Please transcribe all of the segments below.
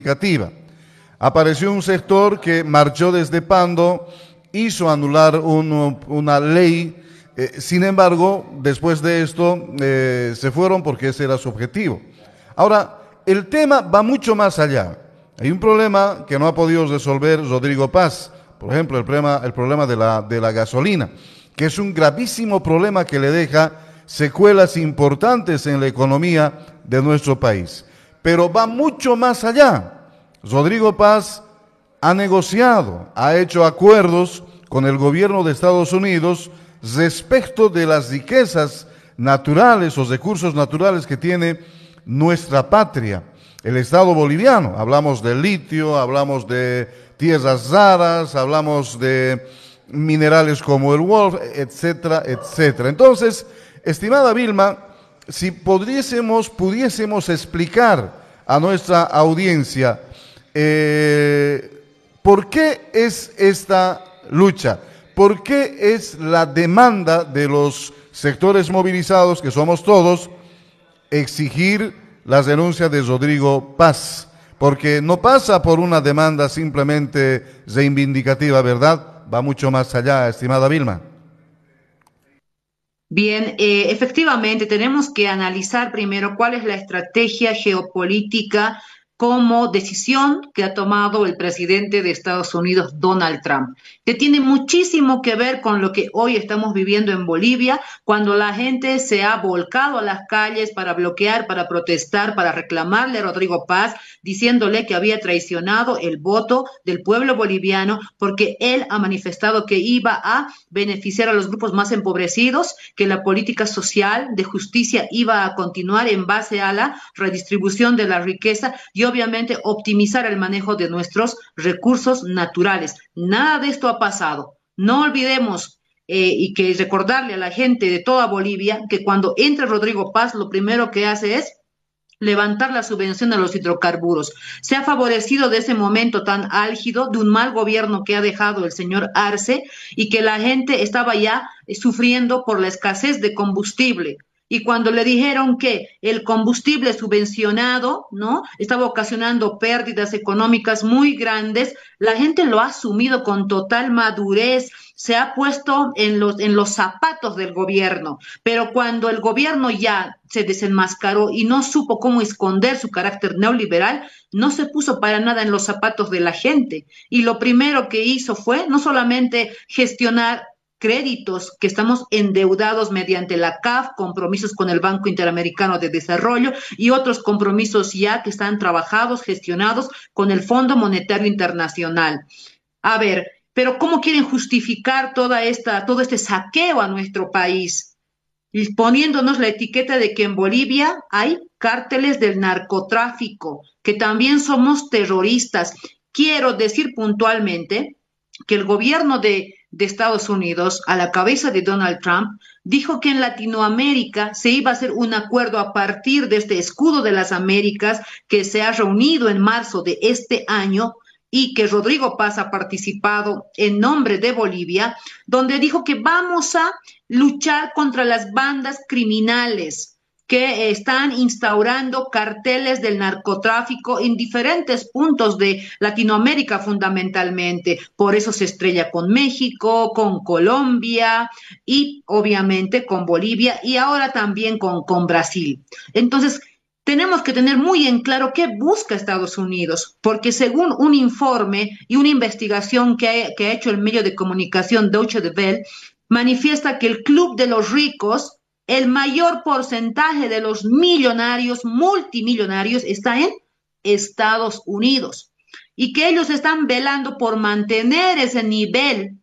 significativa. Apareció un sector que marchó desde Pando, hizo anular una ley, sin embargo, después de esto se fueron porque ese era su objetivo. Ahora, el tema va mucho más allá. Hay un problema que no ha podido resolver Rodrigo Paz, por ejemplo, el problema de la gasolina, que es un gravísimo problema que le deja secuelas importantes en la economía de nuestro país. Pero va mucho más allá. Rodrigo Paz ha negociado, ha hecho acuerdos con el gobierno de Estados Unidos respecto de las riquezas naturales o recursos naturales que tiene nuestra patria, el Estado boliviano. Hablamos de litio, hablamos de tierras raras, hablamos de minerales como el wolf, etcétera, etcétera. Entonces, estimada Vilma, si pudiésemos explicar a nuestra audiencia ¿por qué es esta lucha? ¿Por qué es la demanda de los sectores movilizados, que somos todos, exigir la renuncia de Rodrigo Paz? Porque no pasa por una demanda simplemente reivindicativa, ¿verdad? Va mucho más allá, estimada Vilma. Bien, efectivamente tenemos que analizar primero cuál es la estrategia geopolítica como decisión que ha tomado el presidente de Estados Unidos, Donald Trump, que tiene muchísimo que ver con lo que hoy estamos viviendo en Bolivia, cuando la gente se ha volcado a las calles para bloquear, para protestar, para reclamarle a Rodrigo Paz, diciéndole que había traicionado el voto del pueblo boliviano, porque él ha manifestado que iba a beneficiar a los grupos más empobrecidos, que la política social de justicia iba a continuar en base a la redistribución de la riqueza y obviamente optimizar el manejo de nuestros recursos naturales. Nada de esto ha pasado. No olvidemos y que recordarle a la gente de toda Bolivia que cuando entra Rodrigo Paz, lo primero que hace es levantar la subvención a los hidrocarburos. Se ha favorecido de ese momento tan álgido, de un mal gobierno que ha dejado el señor Arce y que la gente estaba ya sufriendo por la escasez de combustible. Y cuando le dijeron que el combustible subvencionado, ¿no?, estaba ocasionando pérdidas económicas muy grandes, la gente lo ha asumido con total madurez, se ha puesto en los zapatos del gobierno. Pero cuando el gobierno ya se desenmascaró y no supo cómo esconder su carácter neoliberal, no se puso para nada en los zapatos de la gente. Y lo primero que hizo fue no solamente gestionar créditos, que estamos endeudados mediante la CAF, compromisos con el Banco Interamericano de Desarrollo y otros compromisos ya que están trabajados, gestionados con el Fondo Monetario Internacional. A ver, pero ¿cómo quieren justificar todo este saqueo a nuestro país? Y poniéndonos la etiqueta de que en Bolivia hay cárteles del narcotráfico, que también somos terroristas. Quiero decir puntualmente que el gobierno de Estados Unidos, a la cabeza de Donald Trump, dijo que en Latinoamérica se iba a hacer un acuerdo a partir de este escudo de las Américas que se ha reunido en marzo de este año y que Rodrigo Paz ha participado en nombre de Bolivia, donde dijo que vamos a luchar contra las bandas criminales que están instaurando carteles del narcotráfico en diferentes puntos de Latinoamérica fundamentalmente. Por eso se estrella con México, con Colombia y obviamente con Bolivia y ahora también con Brasil. Entonces, tenemos que tener muy en claro qué busca Estados Unidos, porque según un informe y una investigación que ha hecho el medio de comunicación Deutsche Welle, manifiesta que el Club de los Ricos, el mayor porcentaje de los millonarios, multimillonarios, está en Estados Unidos y que ellos están velando por mantener ese nivel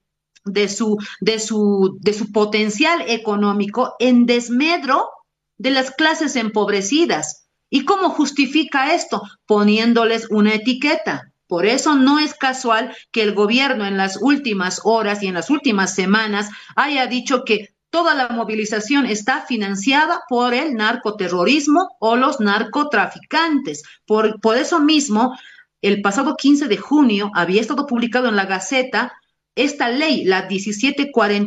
de su potencial económico en desmedro de las clases empobrecidas. ¿Y cómo justifica esto? Poniéndoles una etiqueta. Por eso no es casual que el gobierno en las últimas horas y en las últimas semanas haya dicho que toda la movilización está financiada por el narcoterrorismo o los narcotraficantes. Por eso mismo, el pasado 15 de junio había estado publicado en la Gaceta esta ley, la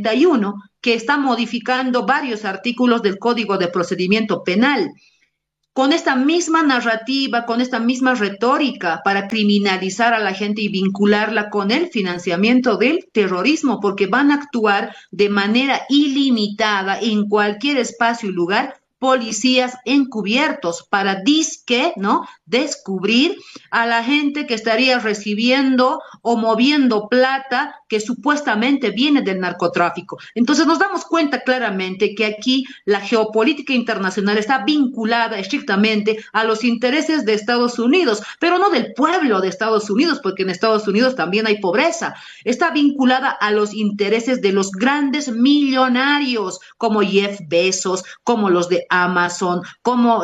1741, que está modificando varios artículos del Código de Procedimiento Penal. con esta misma narrativa, con esta misma retórica para criminalizar a la gente y vincularla con el financiamiento del terrorismo, porque van a actuar de manera ilimitada en cualquier espacio y lugar policías encubiertos para disque, ¿no? Descubrir a la gente que estaría recibiendo o moviendo plata que supuestamente viene del narcotráfico. Entonces nos damos cuenta claramente que aquí la geopolítica internacional está vinculada estrictamente a los intereses de Estados Unidos, pero no del pueblo de Estados Unidos, porque en Estados Unidos también hay pobreza. Está vinculada a los intereses de los grandes millonarios como Jeff Bezos, como los de Amazon, como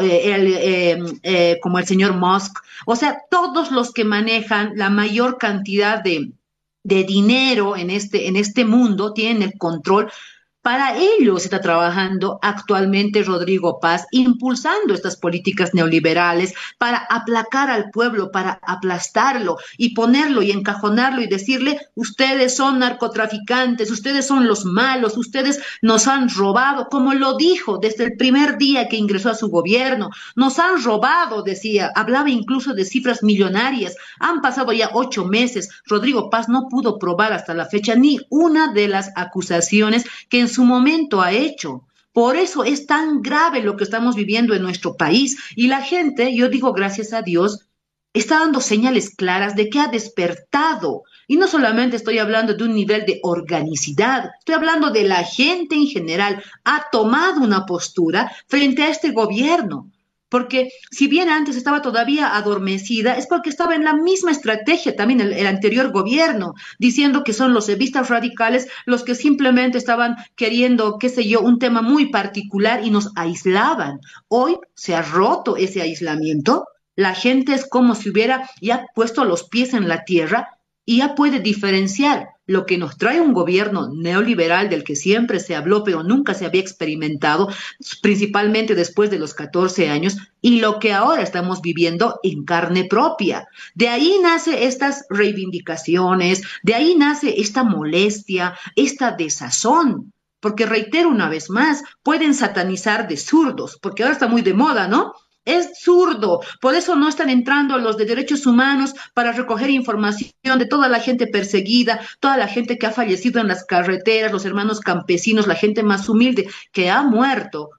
el señor Musk, o sea, todos los que manejan la mayor cantidad de dinero en este mundo tienen el control. Para ello se está trabajando actualmente Rodrigo Paz, impulsando estas políticas neoliberales para aplacar al pueblo, para aplastarlo y ponerlo y encajonarlo y decirle, ustedes son narcotraficantes, ustedes son los malos, ustedes nos han robado, como lo dijo desde el primer día que ingresó a su gobierno, nos han robado, decía, hablaba incluso de cifras millonarias, han pasado ya 8 meses, Rodrigo Paz no pudo probar hasta la fecha ni una de las acusaciones que en su momento ha hecho. Por eso es tan grave lo que estamos viviendo en nuestro país. Y la gente, yo digo gracias a Dios, está dando señales claras de que ha despertado. Y no solamente estoy hablando de un nivel de organicidad, estoy hablando de la gente en general. Ha tomado una postura frente a este gobierno. Porque si bien antes estaba todavía adormecida, es porque estaba en la misma estrategia también el anterior gobierno, diciendo que son los evistas radicales los que simplemente estaban queriendo, qué sé yo, un tema muy particular y nos aislaban. Hoy se ha roto ese aislamiento, la gente es como si hubiera ya puesto los pies en la tierra y ya puede diferenciar lo que nos trae un gobierno neoliberal del que siempre se habló, pero nunca se había experimentado, principalmente después de los 14 años, y lo que ahora estamos viviendo en carne propia. De ahí nace estas reivindicaciones, de ahí nace esta molestia, esta desazón. Porque reitero una vez más, pueden satanizar de zurdos, porque ahora está muy de moda, ¿no? Es zurdo, por eso no están entrando los de derechos humanos para recoger información de toda la gente perseguida, toda la gente que ha fallecido en las carreteras, los hermanos campesinos, la gente más humilde que ha muerto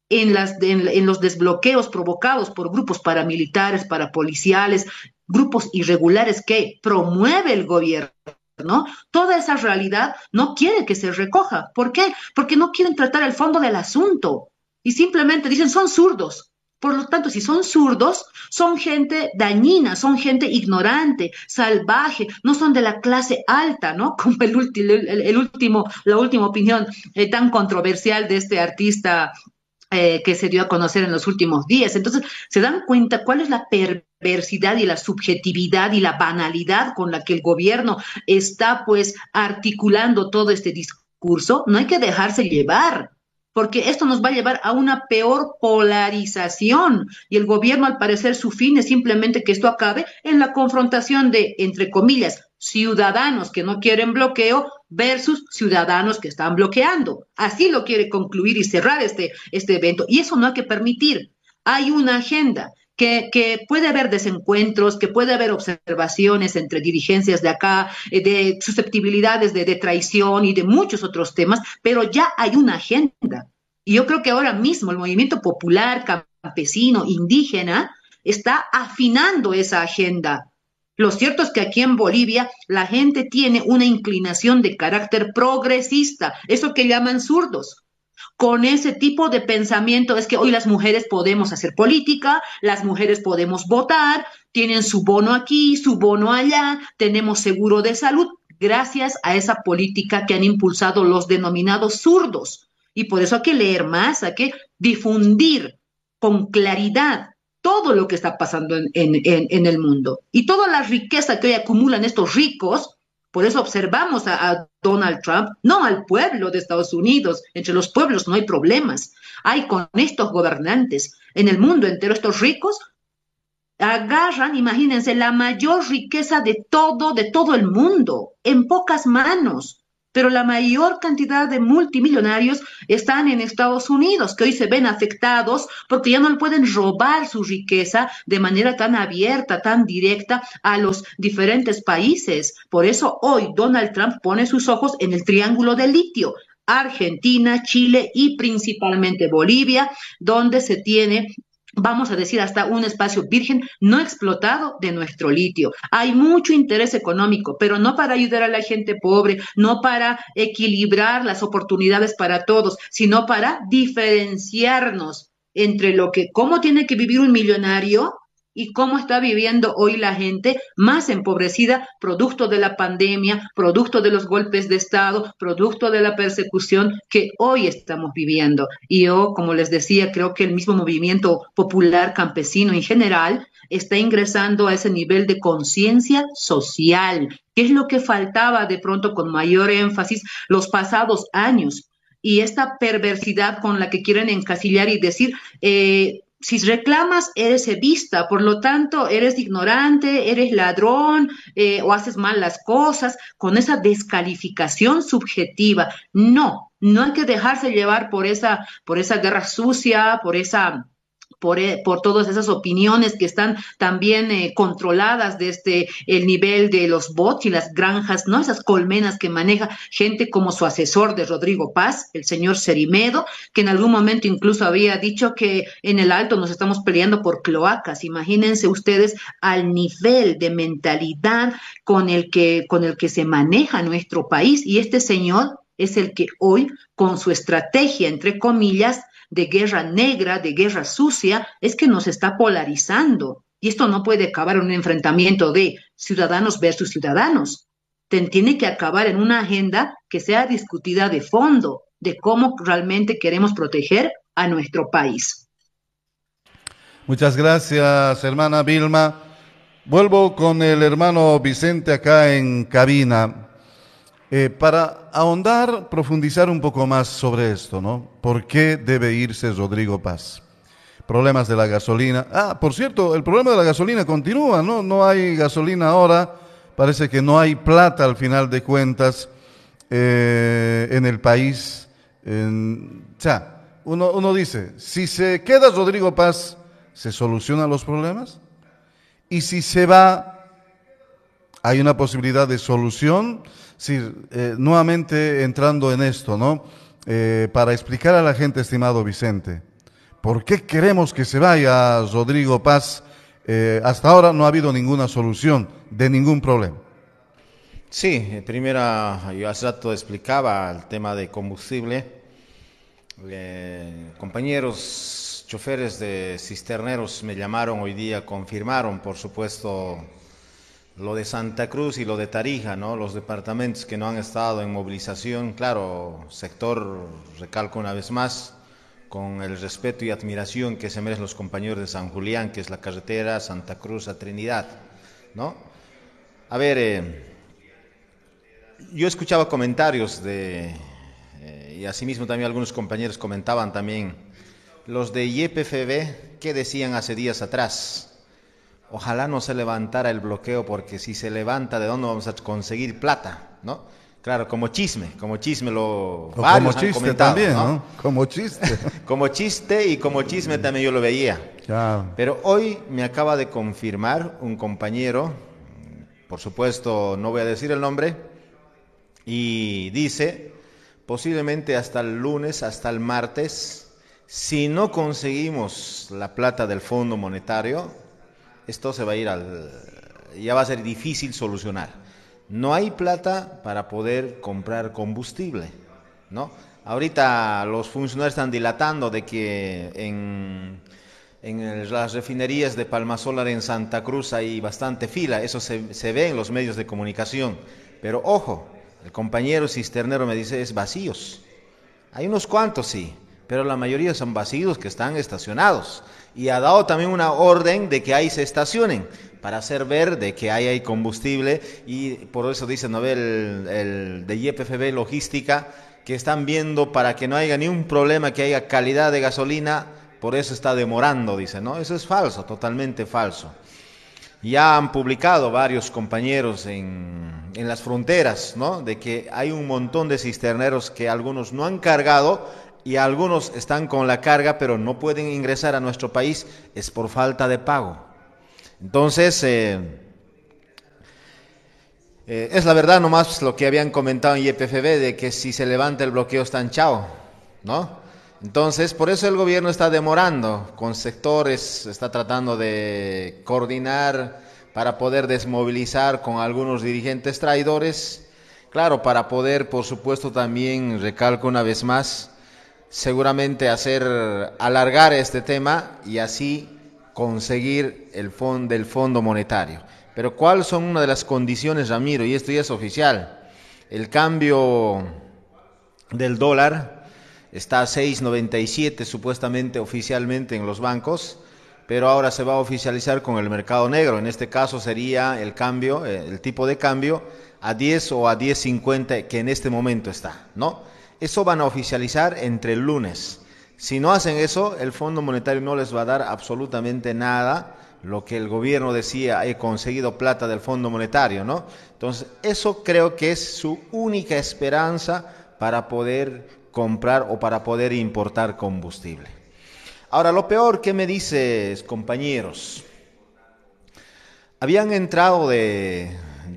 en los desbloqueos provocados por grupos paramilitares, parapoliciales, grupos irregulares que promueve el gobierno. ¿No? Toda esa realidad no quiere que se recoja. ¿Por qué? Porque no quieren tratar el fondo del asunto y simplemente dicen son zurdos. Por lo tanto, si son zurdos, son gente dañina, son gente ignorante, salvaje, no son de la clase alta, ¿no? Como la última opinión tan controversial de este artista que se dio a conocer en los últimos días. Entonces, se dan cuenta cuál es la perversidad y la subjetividad y la banalidad con la que el gobierno está, pues, articulando todo este discurso. No hay que dejarse llevar, porque esto nos va a llevar a una peor polarización y el gobierno, al parecer, su fin es simplemente que esto acabe en la confrontación de, entre comillas, ciudadanos que no quieren bloqueo versus ciudadanos que están bloqueando. Así lo quiere concluir y cerrar este evento y eso no hay que permitir. Hay una agenda que puede haber desencuentros, que puede haber observaciones entre dirigencias de acá, de susceptibilidades de traición y de muchos otros temas, pero ya hay una agenda. Y yo creo que ahora mismo el movimiento popular, campesino, indígena, está afinando esa agenda. Lo cierto es que aquí en Bolivia la gente tiene una inclinación de carácter progresista, eso que llaman zurdos. Con ese tipo de pensamiento es que hoy las mujeres podemos hacer política, las mujeres podemos votar, tienen su bono aquí, su bono allá, tenemos seguro de salud, gracias a esa política que han impulsado los denominados zurdos. Y por eso hay que leer más, hay que difundir con claridad todo lo que está pasando en el mundo. Y toda la riqueza que hoy acumulan estos ricos. Por eso observamos a Donald Trump, no al pueblo de Estados Unidos. Entre los pueblos no hay problemas. Hay con estos gobernantes en el mundo entero, estos ricos, agarran, imagínense, la mayor riqueza de todo el mundo, en pocas manos. pero la mayor cantidad de multimillonarios están en Estados Unidos, que hoy se ven afectados porque ya no le pueden robar su riqueza de manera tan abierta, tan directa a los diferentes países. Por eso hoy Donald Trump pone sus ojos en el triángulo del litio. Argentina, Chile y principalmente Bolivia, donde se tiene, vamos a decir, hasta un espacio virgen no explotado de nuestro litio. Hay mucho interés económico, pero no para ayudar a la gente pobre, no para equilibrar las oportunidades para todos, sino para diferenciarnos entre lo que, cómo tiene que vivir un millonario y cómo está viviendo hoy la gente más empobrecida, producto de la pandemia, producto de los golpes de Estado, producto de la persecución que hoy estamos viviendo. Y yo, como les decía, creo que el mismo movimiento popular campesino en general está ingresando a ese nivel de conciencia social, que es lo que faltaba de pronto con mayor énfasis los pasados años. Y esta perversidad con la que quieren encasillar y decir, si reclamas, eres evista, por lo tanto, eres ignorante, eres ladrón o haces mal las cosas, con esa descalificación subjetiva. No, no hay que dejarse llevar por esa guerra sucia, por todas esas opiniones que están también controladas desde el nivel de los bots y las granjas, ¿no? Esas colmenas que maneja gente como su asesor de Rodrigo Paz, el señor Cerimedo, que en algún momento incluso había dicho que en el Alto nos estamos peleando por cloacas. Imagínense ustedes al nivel de mentalidad con el que se maneja nuestro país. Y este señor es el que hoy, con su estrategia, entre comillas, de guerra negra, de guerra sucia, es que nos está polarizando. Y esto no puede acabar en un enfrentamiento de ciudadanos versus ciudadanos. Tiene que acabar en una agenda que sea discutida de fondo, de cómo realmente queremos proteger a nuestro país. Muchas gracias, hermana Vilma. Vuelvo con el hermano Vicente acá en cabina. Para ahondar, profundizar un poco más sobre esto, ¿no? ¿Por qué debe irse Rodrigo Paz? Problemas de la gasolina. Por cierto, el problema de la gasolina continúa, ¿no? No hay gasolina ahora, parece que no hay plata al final de cuentas en el país. O sea, uno dice, si se queda Rodrigo Paz, ¿se solucionan los problemas? Y si se va, ¿hay una posibilidad de solución? Sí, nuevamente entrando en esto, ¿no? Para explicar a la gente, estimado Vicente, ¿por qué queremos que se vaya Rodrigo Paz? Hasta ahora no ha habido ninguna solución de ningún problema. Sí, primero yo hace rato explicaba el tema de combustible. Compañeros choferes de cisterneros me llamaron hoy día, confirmaron, por supuesto, lo de Santa Cruz y lo de Tarija, ¿no? Los departamentos que no han estado en movilización, claro, sector, recalco una vez más, con el respeto y admiración que se merecen los compañeros de San Julián, que es la carretera Santa Cruz a Trinidad, ¿no? A ver, yo escuchaba comentarios y asimismo también algunos compañeros comentaban también, los de YPFB, ¿qué decían hace días atrás? Ojalá no se levantara el bloqueo, porque si se levanta, ¿de dónde vamos a conseguir plata? ¿No? Claro, como chisme varios han comentado, también, ¿no? Como chiste. Como chiste y como chisme también yo lo veía. Claro. Pero hoy me acaba de confirmar un compañero, por supuesto no voy a decir el nombre, y dice, posiblemente hasta el lunes, hasta el martes, si no conseguimos la plata del Fondo Monetario, esto se va a ir ya va a ser difícil solucionar. No hay plata para poder comprar combustible, ¿no? Ahorita los funcionarios están dilatando de que en las refinerías de Palmasolar en Santa Cruz hay bastante fila, eso se ve en los medios de comunicación, pero ojo, el compañero cisternero me dice es vacíos. Hay unos cuantos sí, pero la mayoría son vacíos que están estacionados. Y ha dado también una orden de que ahí se estacionen para hacer ver de que ahí hay combustible, y por eso dice el de YPFB Logística que están viendo para que no haya ni un problema, que haya calidad de gasolina, por eso está demorando, dice, ¿no? Eso es falso, totalmente falso. Ya han publicado varios compañeros en en las fronteras, ¿no? De que hay un montón de cisterneros que algunos no han cargado y algunos están con la carga, pero no pueden ingresar a nuestro país, es por falta de pago. Entonces, es la verdad nomás lo que habían comentado en YPFB, de que si se levanta el bloqueo están chao, ¿no? Entonces, por eso el gobierno está demorando con sectores, está tratando de coordinar para poder desmovilizar con algunos dirigentes traidores, claro, para poder, por supuesto, también, recalco una vez más, seguramente alargar este tema y así conseguir el Fondo Monetario. Pero ¿cuáles son una de las condiciones, Ramiro? Y esto ya es oficial. El cambio del dólar está a 6.97 supuestamente oficialmente en los bancos, pero ahora se va a oficializar con el mercado negro. En este caso sería el cambio, el tipo de cambio a 10 o a 10.50 que en este momento está, ¿no? Eso van a oficializar entre el lunes. Si no hacen eso, el Fondo Monetario no les va a dar absolutamente nada. Lo que el gobierno decía, he conseguido plata del Fondo Monetario, ¿no? Entonces, eso creo que es su única esperanza para poder comprar o para poder importar combustible. Ahora, lo peor, ¿qué me dices, compañeros? Habían entrado de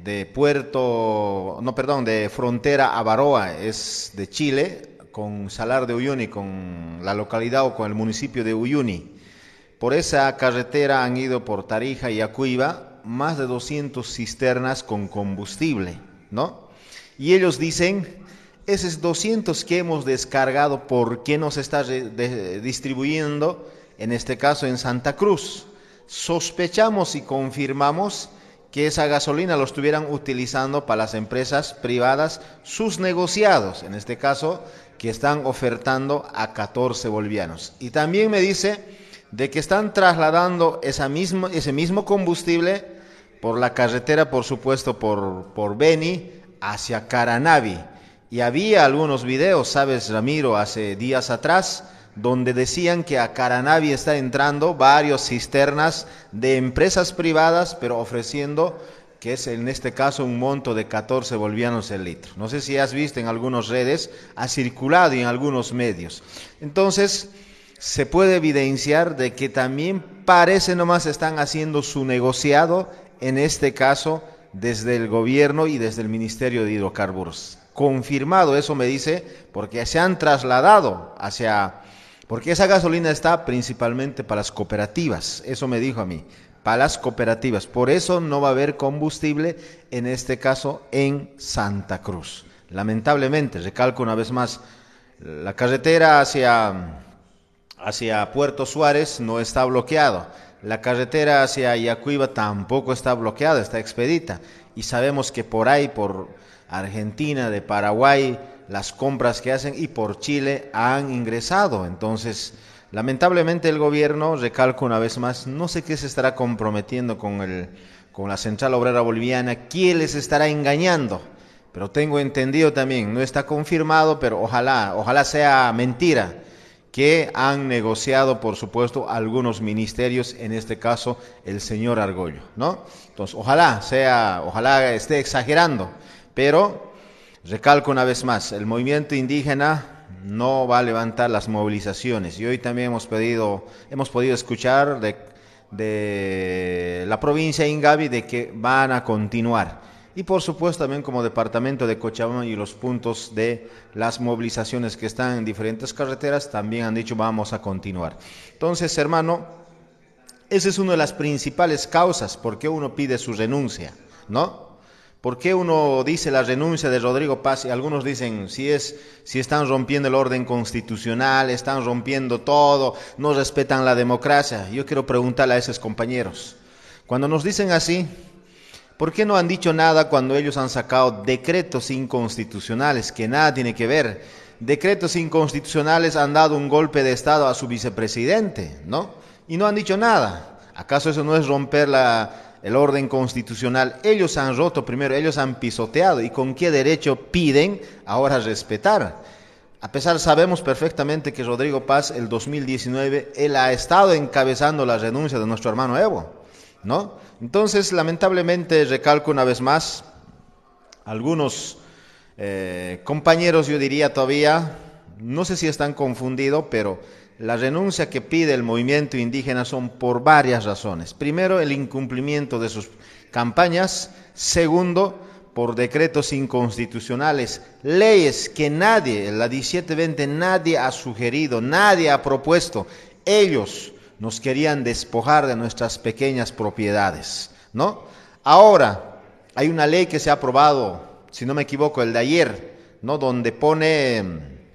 frontera a Baroa, es de Chile, con Salar de Uyuni, con la localidad o con el municipio de Uyuni. Por esa carretera han ido por Tarija y Acuiba más de 200 cisternas con combustible, ¿no? Y ellos dicen, esos 200 que hemos descargado, ¿por qué nos está distribuyendo? En este caso en Santa Cruz. Sospechamos y confirmamos que esa gasolina lo estuvieran utilizando para las empresas privadas, sus negociados, en este caso, que están ofertando a 14 bolivianos. Y también me dice de que están trasladando ese mismo combustible por la carretera, por supuesto, por Beni, hacia Caranavi. Y había algunos videos, ¿sabes, Ramiro?, hace días atrás, donde decían que a Caranavi está entrando varios cisternas de empresas privadas, pero ofreciendo, que es en este caso un monto de 14 bolivianos el litro. No sé si has visto en algunas redes, ha circulado en algunos medios. Entonces, se puede evidenciar de que también parece nomás están haciendo su negociado, en este caso, desde el gobierno y desde el Ministerio de Hidrocarburos. Confirmado, eso me dice, porque se han trasladado porque esa gasolina está principalmente para las cooperativas, eso me dijo a mí, para las cooperativas. Por eso no va a haber combustible, en este caso, en Santa Cruz. Lamentablemente, recalco una vez más, la carretera hacia Puerto Suárez no está bloqueado. La carretera hacia Yacuiba tampoco está bloqueada, está expedita. Y sabemos que por ahí, por Argentina, de Paraguay, las compras que hacen, y por Chile han ingresado. Entonces, lamentablemente el gobierno, recalco una vez más, no sé qué se estará comprometiendo con la Central Obrera Boliviana, quién les estará engañando. Pero tengo entendido también, no está confirmado, pero ojalá sea mentira, que han negociado, por supuesto, algunos ministerios, en este caso el señor Argollo, ¿no? Entonces, ojalá esté exagerando, pero recalco una vez más, el movimiento indígena no va a levantar las movilizaciones. Y hoy también hemos podido escuchar de la provincia de Ingavi de que van a continuar. Y por supuesto también como departamento de Cochabamba y los puntos de las movilizaciones que están en diferentes carreteras también han dicho vamos a continuar. Entonces, hermano, esa es una de las principales causas por qué uno pide su renuncia, ¿no? ¿Por qué uno dice la renuncia de Rodrigo Paz? Y algunos dicen, si están rompiendo el orden constitucional, están rompiendo todo, no respetan la democracia. Yo quiero preguntarle a esos compañeros, cuando nos dicen así, ¿por qué no han dicho nada cuando ellos han sacado decretos inconstitucionales que nada tiene que ver? Decretos inconstitucionales han dado un golpe de Estado a su vicepresidente, ¿no? Y no han dicho nada. ¿Acaso eso no es romper el orden constitucional? Ellos han roto primero, ellos han pisoteado. ¿Y con qué derecho piden ahora respetar? A pesar, sabemos perfectamente que Rodrigo Paz, el 2019, él ha estado encabezando la renuncia de nuestro hermano Evo, ¿no? Entonces, lamentablemente, recalco una vez más, Algunos compañeros, yo diría todavía, no sé si están confundidos, pero la renuncia que pide el movimiento indígena son por varias razones. Primero, el incumplimiento de sus campañas. Segundo, por decretos inconstitucionales, leyes que nadie, la 1720, nadie ha sugerido, nadie ha propuesto. Ellos nos querían despojar de nuestras pequeñas propiedades, ¿no? Ahora, hay una ley que se ha aprobado, si no me equivoco, el de ayer, ¿no? Donde pone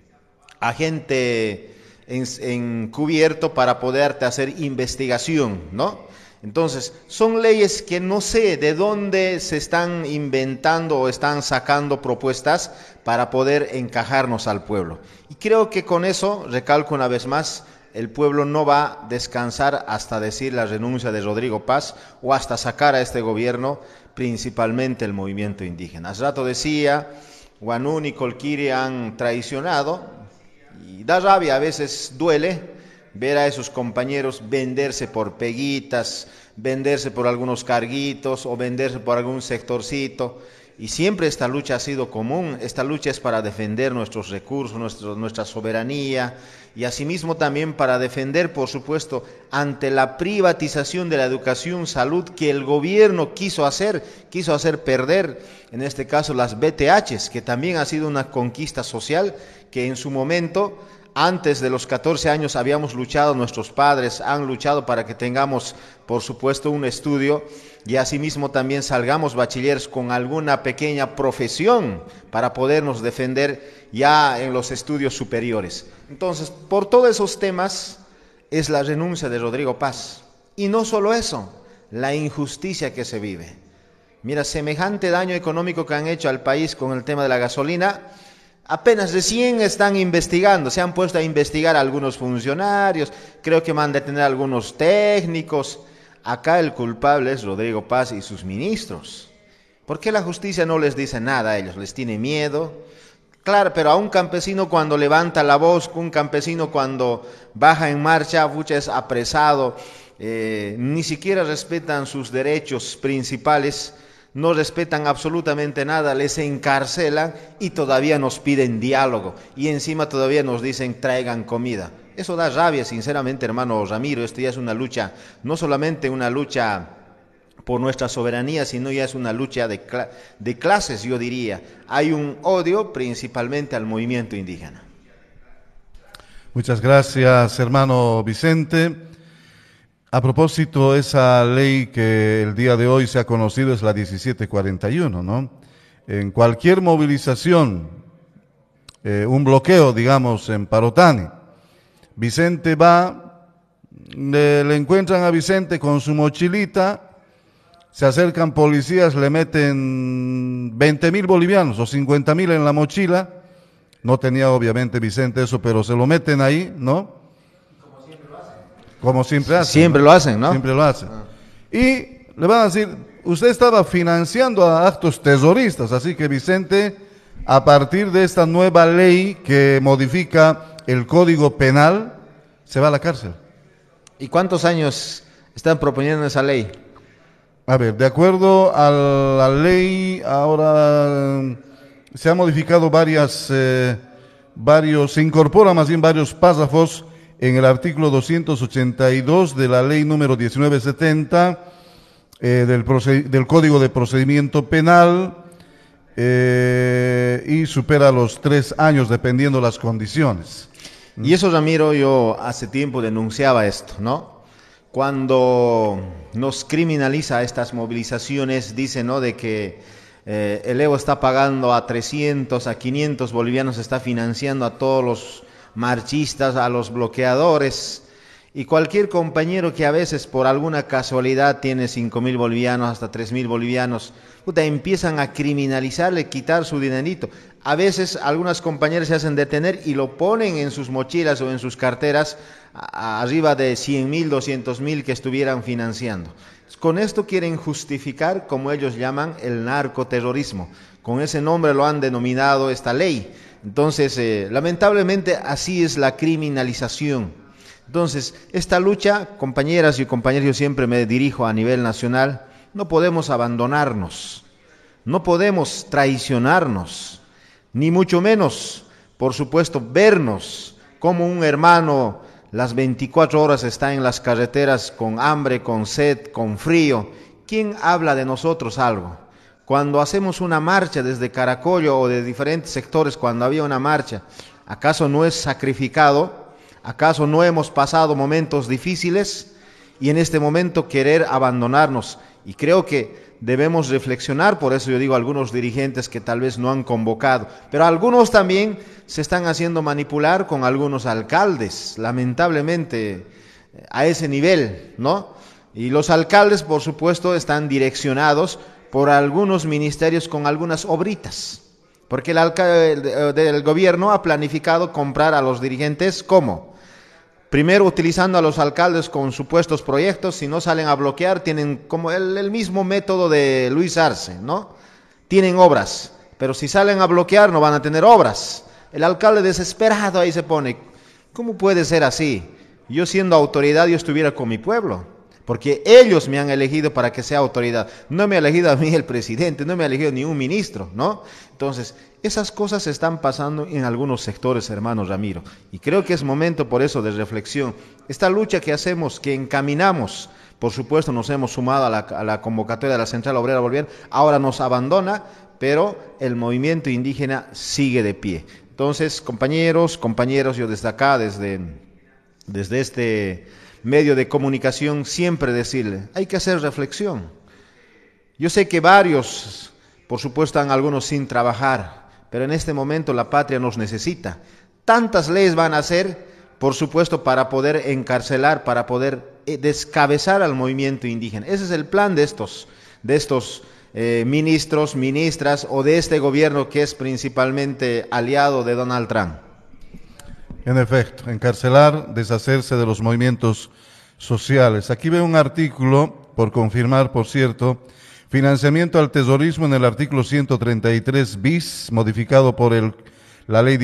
a gente encubierto para poderte hacer investigación, ¿no? Entonces, son leyes que no sé de dónde se están inventando o están sacando propuestas para poder encajarnos al pueblo. Y creo que con eso, recalco una vez más, el pueblo no va a descansar hasta decir la renuncia de Rodrigo Paz o hasta sacar a este gobierno, principalmente el movimiento indígena. Hace rato decía, Huanún y Colquiri han traicionado y da rabia, a veces duele ver a esos compañeros venderse por peguitas, venderse por algunos carguitos o venderse por algún sectorcito. Y siempre esta lucha ha sido común, esta lucha es para defender nuestros recursos, nuestra soberanía y asimismo también para defender, por supuesto, ante la privatización de la educación, salud que el gobierno quiso hacer perder, en este caso las BTHs, que también ha sido una conquista social que en su momento, antes de los 14 años habíamos luchado, nuestros padres han luchado para que tengamos, por supuesto, un estudio y asimismo también salgamos bachilleres con alguna pequeña profesión para podernos defender ya en los estudios superiores. Entonces, por todos esos temas es la renuncia de Rodrigo Paz. Y no solo eso, la injusticia que se vive. Mira, semejante daño económico que han hecho al país con el tema de la gasolina, apenas recién están investigando, se han puesto a investigar a algunos funcionarios, creo que van a detener a algunos técnicos. Acá el culpable es Rodrigo Paz y sus ministros. ¿Por qué la justicia no les dice nada a ellos? ¿Les tiene miedo? Claro, pero a un campesino cuando levanta la voz, un campesino cuando baja en marcha, es apresado, ni siquiera respetan sus derechos principales, no respetan absolutamente nada, les encarcelan y todavía nos piden diálogo y encima todavía nos dicen traigan comida. Eso da rabia, sinceramente, hermano Ramiro. Esto ya es una lucha, no solamente una lucha por nuestra soberanía, sino ya es una lucha de clases, yo diría. Hay un odio principalmente al movimiento indígena. Muchas gracias, hermano Vicente. A propósito, esa ley que el día de hoy se ha conocido es la 1741, ¿no? En cualquier movilización, un bloqueo, digamos, en Parotani, Vicente va, le encuentran a Vicente con su mochilita, se acercan policías, le meten 20.000 bolivianos o 50.000 en la mochila, no tenía obviamente Vicente eso, pero se lo meten ahí, ¿no? Como siempre hacen. Siempre lo hacen, ¿no? Siempre lo hacen. Y le van a decir, usted estaba financiando a actos terroristas, así que Vicente, a partir de esta nueva ley que modifica el Código Penal, se va a la cárcel. ¿Y cuántos años están proponiendo esa ley? A ver, de acuerdo a la ley, ahora se han modificado se incorporan más bien varios párrafos en el artículo 282 de la ley número 1970 del Código de Procedimiento Penal y supera los 3 años dependiendo las condiciones. Y eso, Ramiro, yo hace tiempo denunciaba esto, ¿no? Cuando nos criminaliza estas movilizaciones, dice, ¿no?, de que el Evo está pagando a 300, a 500 bolivianos, está financiando a todos los marchistas, a los bloqueadores, y cualquier compañero que a veces por alguna casualidad tiene 5.000 bolivianos, hasta 3.000 bolivianos, empiezan a criminalizarle, quitar su dinerito. A veces algunas compañeras se hacen detener y lo ponen en sus mochilas o en sus carteras arriba de 100.000, 200.000 que estuvieran financiando. Con esto quieren justificar, como ellos llaman, el narcoterrorismo. Con ese nombre lo han denominado esta ley. Entonces, lamentablemente así es la criminalización. Entonces, esta lucha, compañeras y compañeros, yo siempre me dirijo a nivel nacional, no podemos abandonarnos. No podemos traicionarnos, ni mucho menos, por supuesto, vernos como un hermano las 24 horas está en las carreteras con hambre, con sed, con frío. ¿Quién habla de nosotros algo? Cuando hacemos una marcha desde Caracollo o de diferentes sectores, cuando había una marcha, ¿acaso no es sacrificado? ¿Acaso no hemos pasado momentos difíciles? Y en este momento querer abandonarnos. Y creo que debemos reflexionar, por eso yo digo a algunos dirigentes que tal vez no han convocado, pero algunos también se están haciendo manipular con algunos alcaldes, lamentablemente a ese nivel, ¿no? Y los alcaldes, por supuesto, están direccionados por algunos ministerios con algunas obritas, porque el alcalde del gobierno ha planificado comprar a los dirigentes, ¿cómo? Primero utilizando a los alcaldes con supuestos proyectos, si no salen a bloquear, tienen como el mismo método de Luis Arce, ¿no? Tienen obras, pero si salen a bloquear no van a tener obras. El alcalde desesperado ahí se pone, ¿cómo puede ser así? Yo siendo autoridad, yo estuviera con mi pueblo, porque ellos me han elegido para que sea autoridad. No me ha elegido a mí el presidente, no me ha elegido ni un ministro, ¿no? Entonces, esas cosas están pasando en algunos sectores, hermano Ramiro, y creo que es momento por eso de reflexión. Esta lucha que hacemos, que encaminamos, por supuesto nos hemos sumado a la convocatoria de la Central Obrera Boliviana, ahora nos abandona, pero el movimiento indígena sigue de pie. Entonces, compañeros, yo desde acá, desde este medio de comunicación, siempre decirle, hay que hacer reflexión. Yo sé que varios, por supuesto, están algunos sin trabajar, pero en este momento la patria nos necesita. Tantas leyes van a hacer, por supuesto, para poder encarcelar, para poder descabezar al movimiento indígena. Ese es el plan de estos ministros, ministras o de este gobierno que es principalmente aliado de Donald Trump. En efecto, encarcelar, deshacerse de los movimientos sociales. Aquí veo un artículo, por confirmar, por cierto, financiamiento al terrorismo en el artículo 133 bis, modificado por la ley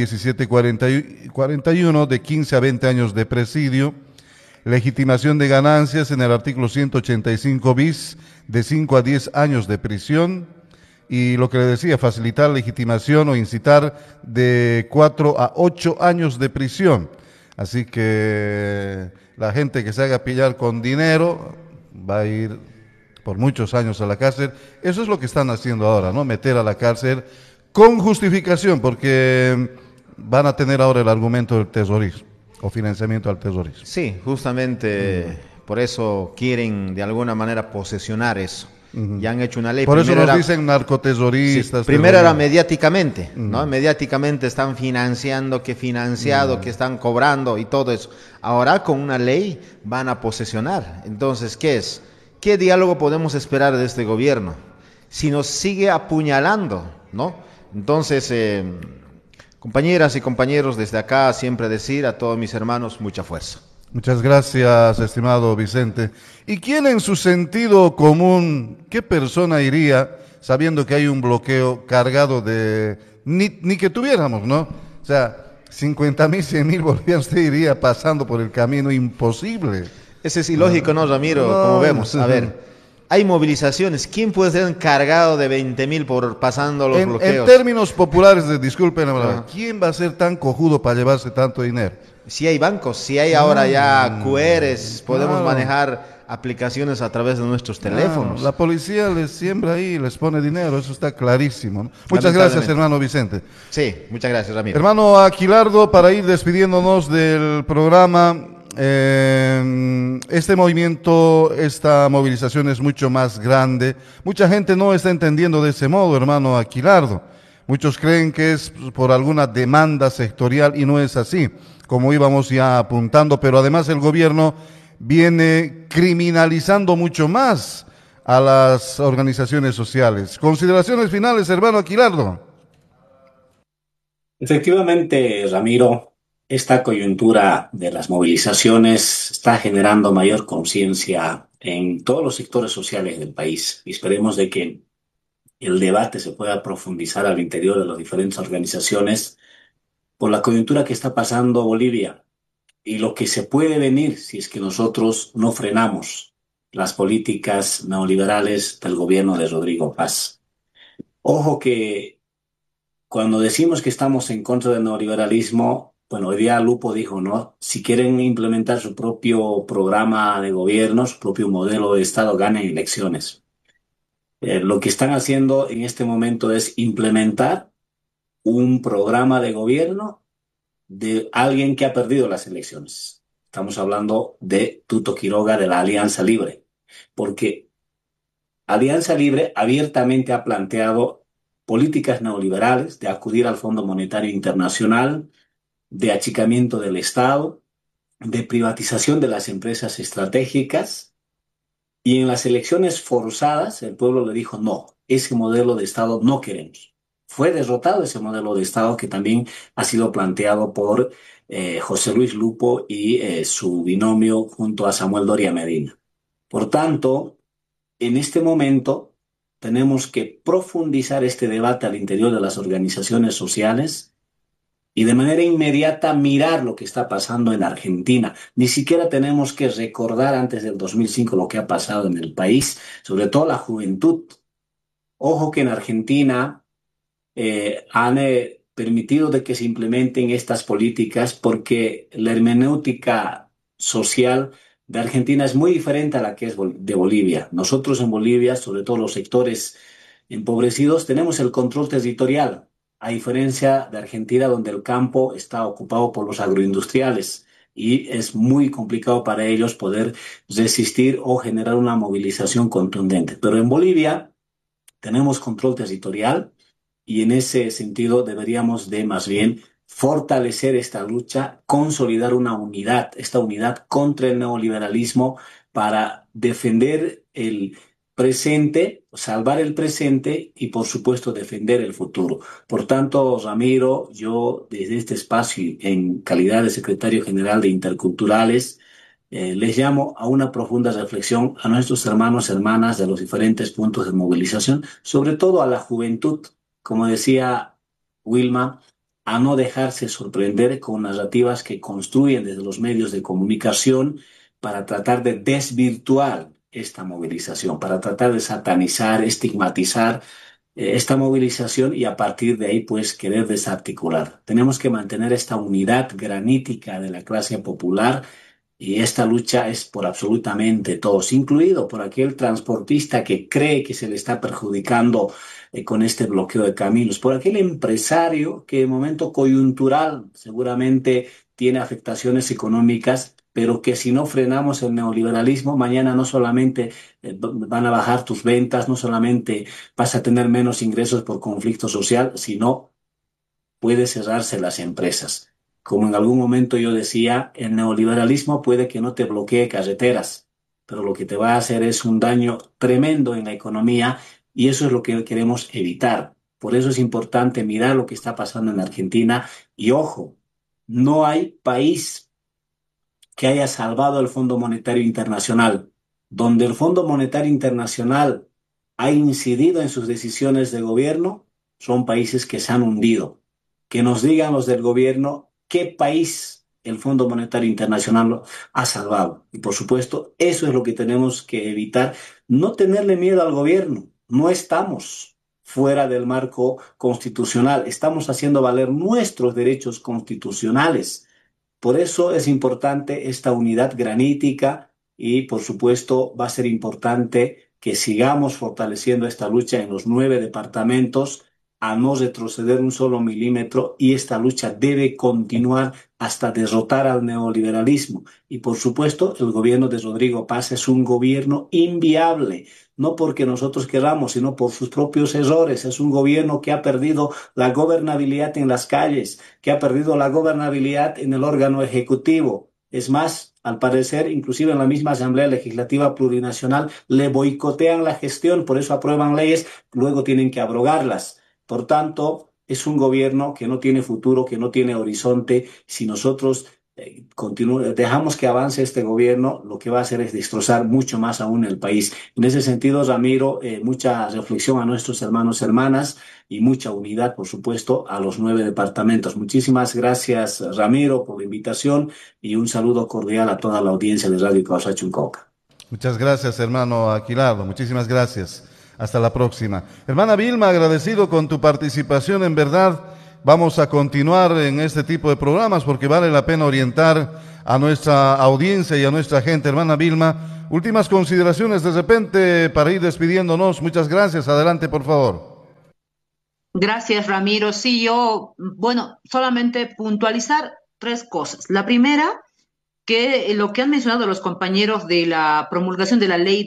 1741 de 15 a 20 años de presidio, legitimación de ganancias en el artículo 185 bis, de 5 a 10 años de prisión, y lo que le decía, facilitar legitimación o incitar de 4 a 8 años de prisión. Así que la gente que se haga pillar con dinero va a ir por muchos años a la cárcel. Eso es lo que están haciendo ahora, ¿no? Meter a la cárcel con justificación, porque van a tener ahora el argumento del terrorismo o financiamiento al terrorismo. Sí, justamente por eso quieren de alguna manera posesionar eso. Ya han hecho una ley. Por eso nos dicen narcoterroristas. Sí, primero era mediáticamente, ¿no? Mediáticamente están financiando, que financiado, que están cobrando y todo eso. Ahora con una ley van a posesionar. Entonces, ¿qué es? ¿Qué diálogo podemos esperar de este gobierno? Si nos sigue apuñalando, ¿no? Entonces, compañeras y compañeros, desde acá siempre decir a todos mis hermanos, mucha fuerza. Muchas gracias, estimado Vicente. ¿Y quién en su sentido común, qué persona iría sabiendo que hay un bloqueo cargado de... Ni que tuviéramos, ¿no? O sea, 50.000, 100.000 bolivianos te iría pasando por el camino imposible. Ese es ilógico, ¿no, Ramiro? Como vemos. A ver, hay movilizaciones. ¿Quién puede ser encargado de 20.000 por pasando los bloqueos? En términos populares, disculpen, ¿quién va a ser tan cojudo para llevarse tanto dinero? Si hay bancos, si hay ahora ya QRs, podemos manejar aplicaciones a través de nuestros teléfonos. La policía les siembra ahí, les pone dinero, eso está clarísimo, ¿no? Muchas gracias, hermano Vicente. Sí, muchas gracias, Ramiro. Hermano Aquilardo, para ir despidiéndonos del programa, este movimiento, esta movilización es mucho más grande. Mucha gente no está entendiendo de ese modo, hermano Aquilardo. Muchos creen que es por alguna demanda sectorial y no es así, como íbamos ya apuntando, pero además el gobierno viene criminalizando mucho más a las organizaciones sociales. Consideraciones finales, hermano Aquilardo. Efectivamente, Ramiro, esta coyuntura de las movilizaciones está generando mayor conciencia en todos los sectores sociales del país y esperemos de que el debate se pueda profundizar al interior de las diferentes organizaciones por la coyuntura que está pasando Bolivia y lo que se puede venir si es que nosotros no frenamos las políticas neoliberales del gobierno de Rodrigo Paz. Ojo que cuando decimos que estamos en contra del neoliberalismo, bueno, hoy día Lupo dijo, ¿no? Si quieren implementar su propio programa de gobierno, su propio modelo de Estado, ganen elecciones. Lo que están haciendo en este momento es implementar un programa de gobierno de alguien que ha perdido las elecciones. Estamos hablando de Tuto Quiroga de la Alianza Libre, porque Alianza Libre abiertamente ha planteado políticas neoliberales de acudir al Fondo Monetario Internacional, de achicamiento del Estado, de privatización de las empresas estratégicas, y en las elecciones forzadas el pueblo le dijo no, ese modelo de Estado no queremos. Fue derrotado ese modelo de Estado que también ha sido planteado por José Luis Lupo y su binomio junto a Samuel Doria Medina. Por tanto, en este momento tenemos que profundizar este debate al interior de las organizaciones sociales y de manera inmediata mirar lo que está pasando en Argentina. Ni siquiera tenemos que recordar antes del 2005 lo que ha pasado en el país, sobre todo la juventud. Ojo que en Argentina han permitido de que se implementen estas políticas porque la hermenéutica social de Argentina es muy diferente a la que es de Bolivia. Nosotros en Bolivia, sobre todo los sectores empobrecidos, tenemos el control territorial, a diferencia de Argentina, donde el campo está ocupado por los agroindustriales y es muy complicado para ellos poder resistir o generar una movilización contundente. Pero en Bolivia tenemos control territorial y en ese sentido deberíamos de más bien fortalecer esta lucha, consolidar una unidad, esta unidad contra el neoliberalismo para defender el presente, salvar el presente y por supuesto defender el futuro. Por tanto, Ramiro, yo desde este espacio en calidad de secretario general de Interculturales, les llamo a una profunda reflexión a nuestros hermanos y hermanas de los diferentes puntos de movilización, sobre todo a la juventud, como decía Wilma, a no dejarse sorprender con narrativas que construyen desde los medios de comunicación para tratar de desvirtuar esta movilización, para tratar de satanizar, estigmatizar esta movilización y a partir de ahí pues querer desarticular. Tenemos que mantener esta unidad granítica de la clase popular y esta lucha es por absolutamente todos, incluido por aquel transportista que cree que se le está perjudicando con este bloqueo de caminos, por aquel empresario que en momento coyuntural seguramente tiene afectaciones económicas, pero que si no frenamos el neoliberalismo, mañana no solamente van a bajar tus ventas, no solamente vas a tener menos ingresos por conflicto social, sino puede cerrarse las empresas. Como en algún momento yo decía, el neoliberalismo puede que no te bloquee carreteras, pero lo que te va a hacer es un daño tremendo en la economía y eso es lo que queremos evitar. Por eso es importante mirar lo que está pasando en Argentina y ojo, no hay país que haya salvado el Fondo Monetario Internacional. Donde el Fondo Monetario Internacional ha incidido en sus decisiones de gobierno, son países que se han hundido. Que nos digan los del gobierno qué país el Fondo Monetario Internacional ha salvado. Y por supuesto, eso es lo que tenemos que evitar. No tenerle miedo al gobierno. No estamos fuera del marco constitucional. Estamos haciendo valer nuestros derechos constitucionales. Por eso es importante esta unidad granítica y, por supuesto, va a ser importante que sigamos fortaleciendo esta lucha en los 9 departamentos a no retroceder un solo milímetro y esta lucha debe continuar hasta derrotar al neoliberalismo. Y, por supuesto, el gobierno de Rodrigo Paz es un gobierno inviable, no porque nosotros queramos, sino por sus propios errores. Es un gobierno que ha perdido la gobernabilidad en las calles, que ha perdido la gobernabilidad en el órgano ejecutivo. Es más, al parecer, inclusive en la misma Asamblea Legislativa Plurinacional, le boicotean la gestión, por eso aprueban leyes, luego tienen que abrogarlas. Por tanto, es un gobierno que no tiene futuro, que no tiene horizonte. Si nosotros dejamos que avance este gobierno, lo que va a hacer es destrozar mucho más aún el país. En ese sentido, Ramiro, mucha reflexión a nuestros hermanos y hermanas y mucha unidad, por supuesto, a los 9 departamentos. Muchísimas gracias, Ramiro, por la invitación y un saludo cordial a toda la audiencia de Radio Causa Chuncoca. Muchas gracias, hermano Aquilardo. Muchísimas gracias. Hasta la próxima. Hermana Vilma, agradecido con tu participación, en verdad. Vamos a continuar en este tipo de programas porque vale la pena orientar a nuestra audiencia y a nuestra gente. Hermana Vilma, últimas consideraciones de repente para ir despidiéndonos. Muchas gracias. Adelante, por favor. Gracias, Ramiro. Sí, bueno, solamente puntualizar tres cosas. La primera, que lo que han mencionado los compañeros de la promulgación de la ley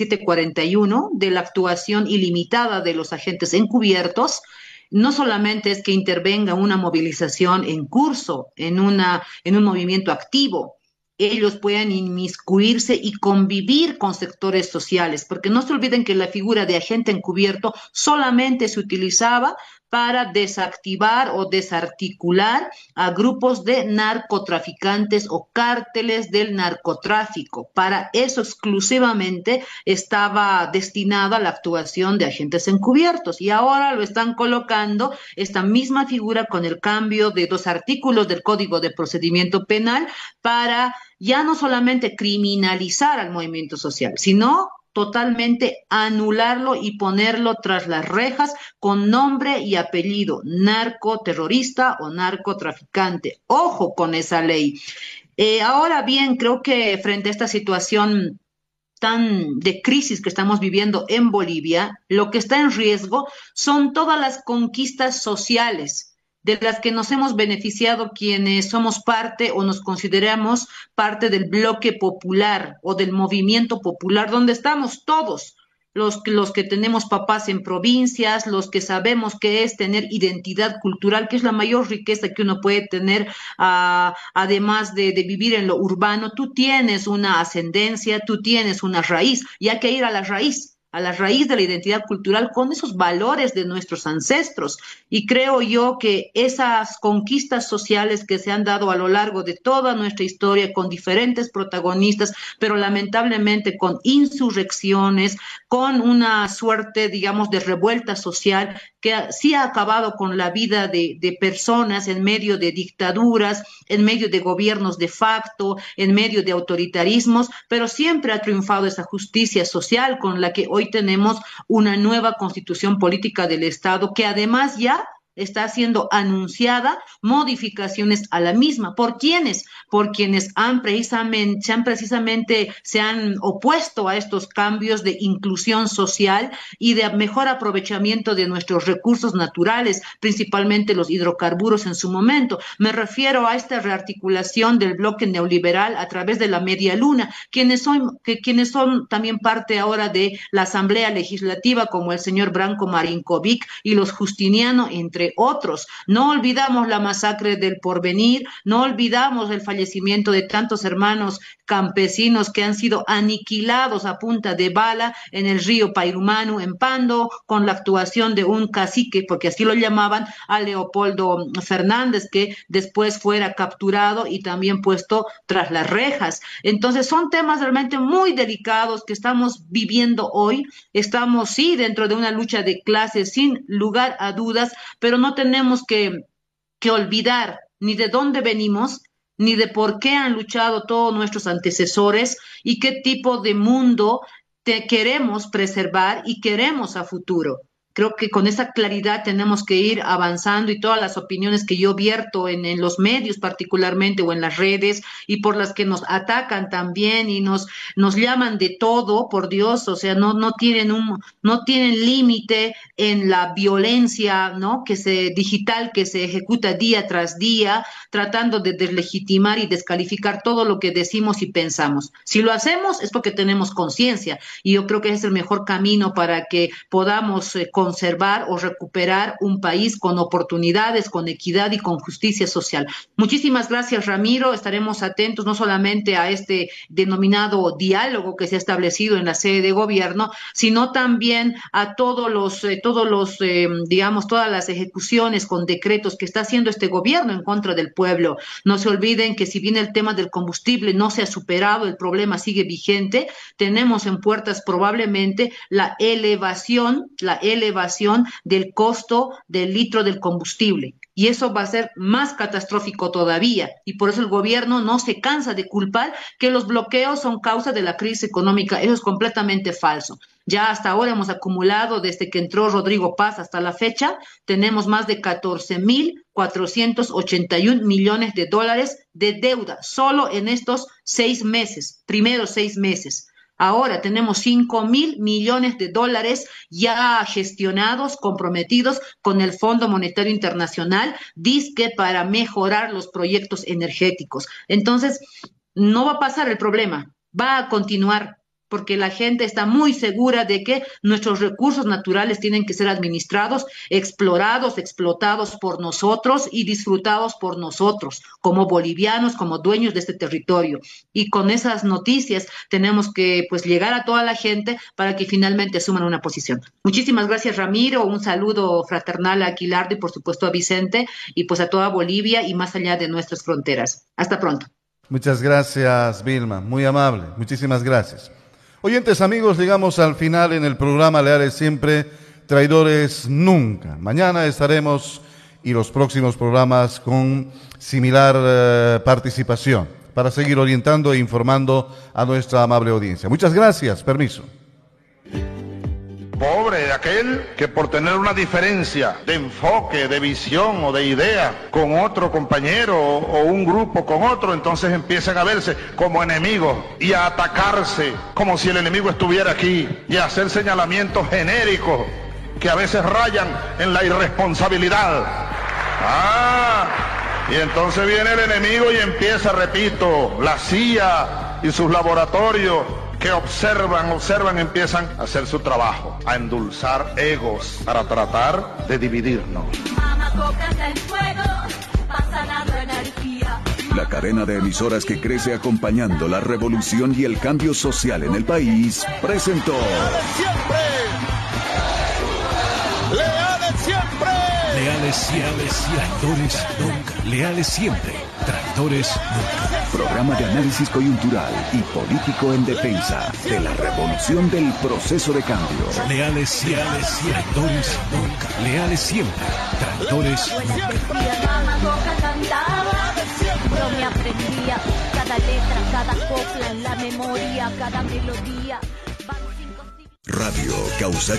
1741, de la actuación ilimitada de los agentes encubiertos, no solamente es que intervenga una movilización en curso, en un movimiento activo, ellos puedan inmiscuirse y convivir con sectores sociales, porque no se olviden que la figura de agente encubierto solamente se utilizaba para desactivar o desarticular a grupos de narcotraficantes o cárteles del narcotráfico. Para eso exclusivamente estaba destinada la actuación de agentes encubiertos y ahora lo están colocando esta misma figura con el cambio de 2 artículos del Código de Procedimiento Penal para ya no solamente criminalizar al movimiento social, sino totalmente anularlo y ponerlo tras las rejas con nombre y apellido, narcoterrorista o narcotraficante. Ojo con esa ley. Ahora bien, creo que frente a esta situación tan de crisis que estamos viviendo en Bolivia, lo que está en riesgo son todas las conquistas sociales de las que nos hemos beneficiado quienes somos parte o nos consideramos parte del bloque popular o del movimiento popular, donde estamos todos, los que tenemos papás en provincias, los que sabemos qué es tener identidad cultural, que es la mayor riqueza que uno puede tener, además de vivir en lo urbano. Tú tienes una ascendencia, tú tienes una raíz, y hay que ir a la raíz de la identidad cultural con esos valores de nuestros ancestros. Y creo yo que esas conquistas sociales que se han dado a lo largo de toda nuestra historia con diferentes protagonistas, pero lamentablemente con insurrecciones, con una suerte, digamos, de revuelta social que sí ha acabado con la vida de personas en medio de dictaduras, en medio de gobiernos de facto, en medio de autoritarismos, pero siempre ha triunfado esa justicia social con la que hoy tenemos una nueva constitución política del Estado que además ya está siendo anunciada modificaciones a la misma. ¿Por quiénes? Por quienes se han opuesto a estos cambios de inclusión social y de mejor aprovechamiento de nuestros recursos naturales, principalmente los hidrocarburos en su momento. Me refiero a esta rearticulación del bloque neoliberal a través de la media luna, quienes son también parte ahora de la Asamblea Legislativa, como el señor Branko Marinkovic y los Justiniano, entre otros. No olvidamos la masacre del Porvenir, no olvidamos el fallecimiento de tantos hermanos campesinos que han sido aniquilados a punta de bala en el río Pairumanu, en Pando, con la actuación de un cacique, porque así lo llamaban, a Leopoldo Fernández, que después fuera capturado y también puesto tras las rejas. Entonces son temas realmente muy delicados que estamos viviendo hoy. Estamos sí dentro de una lucha de clases sin lugar a dudas, pero no tenemos que olvidar ni de dónde venimos, ni de por qué han luchado todos nuestros antecesores y qué tipo de mundo queremos preservar y queremos a futuro. Creo que con esa claridad tenemos que ir avanzando y todas las opiniones que yo vierto en los medios particularmente o en las redes y por las que nos atacan también y nos llaman de todo, por Dios, o sea, no tienen límite en la violencia, ¿no? digital que se ejecuta día tras día, tratando de deslegitimar y descalificar todo lo que decimos y pensamos. Si lo hacemos es porque tenemos conciencia y yo creo que ese es el mejor camino para que podamos conservar o recuperar un país con oportunidades, con equidad y con justicia social. Muchísimas gracias, Ramiro. Estaremos atentos no solamente a este denominado diálogo que se ha establecido en la sede de gobierno, sino también a todas las ejecuciones con decretos que está haciendo este gobierno en contra del pueblo. No se olviden que si bien el tema del combustible no se ha superado, el problema sigue vigente, tenemos en puertas probablemente la elevación elevación del costo del litro del combustible. Y eso va a ser más catastrófico todavía. Y por eso el gobierno no se cansa de culpar que los bloqueos son causa de la crisis económica. Eso es completamente falso. Ya hasta ahora hemos acumulado, desde que entró Rodrigo Paz hasta la fecha, tenemos más de 14.481 millones de dólares de deuda, solo en estos 6 meses, primeros 6 meses. Ahora tenemos 5.000 millones de dólares ya gestionados, comprometidos con el Fondo Monetario Internacional, dizque para mejorar los proyectos energéticos. Entonces, no va a pasar el problema, va a continuar, porque la gente está muy segura de que nuestros recursos naturales tienen que ser administrados, explorados, explotados por nosotros y disfrutados por nosotros, como bolivianos, como dueños de este territorio. Y con esas noticias tenemos que llegar a toda la gente para que finalmente asuman una posición. Muchísimas gracias, Ramiro. Un saludo fraternal a Aquilardo y por supuesto a Vicente y a toda Bolivia y más allá de nuestras fronteras. Hasta pronto. Muchas gracias, Vilma. Muy amable. Muchísimas gracias. Oyentes, amigos, llegamos al final en el programa Leales Siempre, Traidores Nunca. Mañana estaremos y los próximos programas con similar participación para seguir orientando e informando a nuestra amable audiencia. Muchas gracias. Permiso. Pobre de aquel que por tener una diferencia de enfoque, de visión o de idea con otro compañero o un grupo con otro, entonces empiezan a verse como enemigos y a atacarse como si el enemigo estuviera aquí y a hacer señalamientos genéricos que a veces rayan en la irresponsabilidad. Y entonces viene el enemigo y empieza, repito, la CIA y sus laboratorios que observan, empiezan a hacer su trabajo, a endulzar egos para tratar de dividirnos. La cadena de emisoras que crece acompañando la revolución y el cambio social en el país presentó ¡Leales siempre! Leales siempre, traidores nunca. Leales siempre, traidores nunca. Programa de análisis coyuntural y político en defensa de la revolución del proceso de cambio. Leales, traidores nunca. Leales siempre, traidores nunca. Yo me aprendía cada letra, cada copla en la memoria, cada melodía. Radio Causa